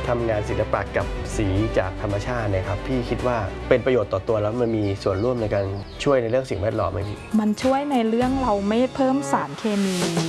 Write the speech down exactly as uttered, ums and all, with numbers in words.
ทำงานศิลปะกับสีจากธรรมชาติเนี่ยครับพี่คิดว่าเป็นประโยชน์ต่อตัวแล้วมันมีส่วนร่วมในการช่วยในเรื่องสิ่งแวดล้อมไหมพี่มันช่วยในเรื่องเราไม่เพิ่มสารเคมี